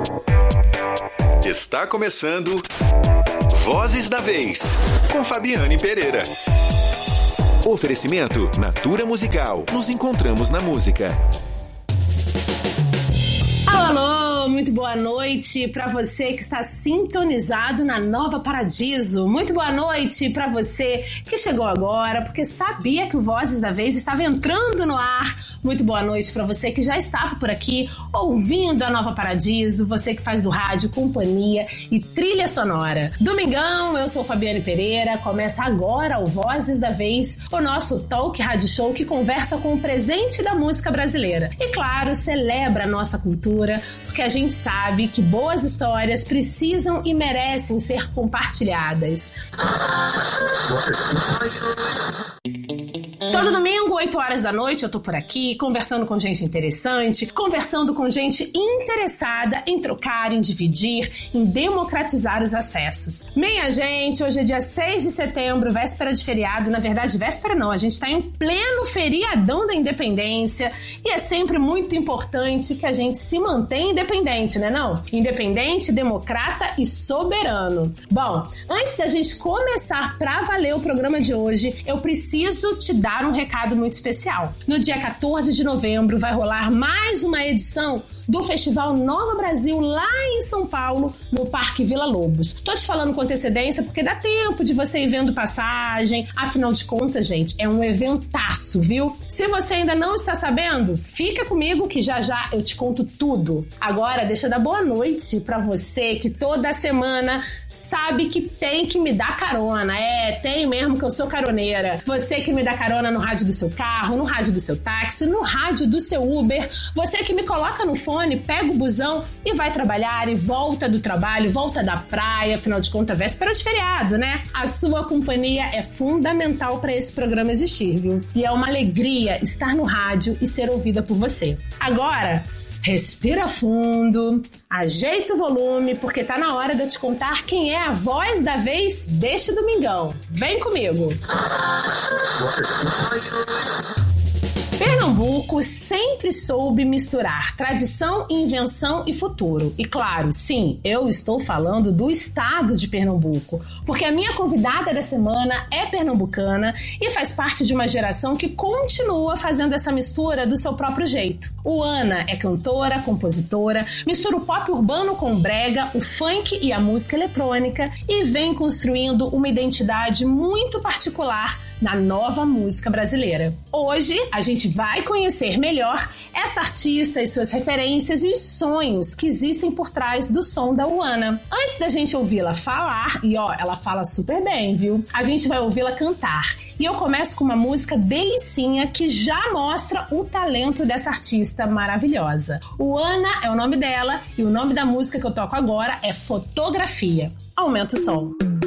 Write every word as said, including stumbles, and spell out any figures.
Está começando Vozes da Vez, com Fabiane Pereira. Oferecimento Natura Musical. Nos encontramos na música. Alô, alô, muito boa noite para você que está sintonizado na Nova Paradiso. Muito boa noite para você que chegou agora porque sabia que o Vozes da Vez estava entrando no ar. Muito boa noite para você que já estava por aqui ouvindo a Nova Paradiso, você que faz do rádio companhia e trilha sonora. Domingão, eu sou Fabiane Pereira, começa agora o Vozes da Vez, o nosso talk rádio show que conversa com o presente da música brasileira. E claro, celebra a nossa cultura, porque a gente sabe que boas histórias precisam e merecem ser compartilhadas. Todo domingo, oito horas da noite, eu tô por aqui, conversando com gente interessante, conversando com gente interessada em trocar, em dividir, em democratizar os acessos. Minha gente, hoje é dia seis de setembro, véspera de feriado. Na verdade, véspera não, a gente tá em pleno feriadão da independência e é sempre muito importante que a gente se mantenha independente, né não? Independente, democrata e soberano. Bom, antes da gente começar pra valer o programa de hoje, eu preciso te dar um recado muito especial. No dia quatorze de novembro vai rolar mais uma edição do Festival Nova Brasil lá em São Paulo, no Parque Vila Lobos. Tô te falando com antecedência porque dá tempo de você ir vendo passagem. Afinal de contas, gente, é um eventaço, viu? Se você ainda não está sabendo, fica comigo que já já eu te conto tudo. Agora, deixa eu dar boa noite pra você que toda semana sabe que tem que me dar carona. É, tem mesmo que eu sou caroneira. Você que me dá carona no rádio do seu carro, no rádio do seu táxi, no rádio do seu Uber. Você que me coloca no fone, pega o busão e vai trabalhar e volta do trabalho, volta da praia, afinal de contas, véspera de feriado, né? A sua companhia é fundamental para esse programa existir, viu? E é uma alegria estar no rádio e ser ouvida por você. Agora, respira fundo, ajeita o volume, porque tá na hora de eu te contar quem é a voz da vez deste domingão. Vem comigo! Pernambuco sempre soube misturar tradição, invenção e futuro. E claro, sim, eu estou falando do estado de Pernambuco, porque a minha convidada da semana é pernambucana e faz parte de uma geração que continua fazendo essa mistura do seu próprio jeito. O Ana é cantora, compositora, mistura o pop urbano com o brega, o funk e a música eletrônica e vem construindo uma identidade muito particular na nova música brasileira. Hoje, a gente vai conhecer melhor essa artista e suas referências e os sonhos que existem por trás do som da Uana. Antes da gente ouvi-la falar, e ó, ela fala super bem, viu? A gente vai ouvi-la cantar. E eu começo com uma música delicinha que já mostra o talento dessa artista maravilhosa. Uana é o nome dela e o nome da música que eu toco agora é Fotografia. Aumenta o som.